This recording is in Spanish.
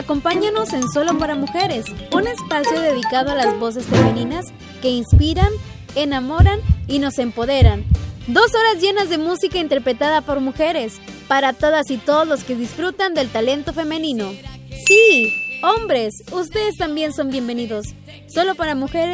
Acompáñanos en Solo para Mujeres, un espacio dedicado a las voces femeninas que inspiran, enamoran y nos empoderan. 2 horas llenas de música interpretada por mujeres, para todas y todos los que disfrutan del talento femenino. Sí, hombres, ustedes también son bienvenidos. Solo para Mujeres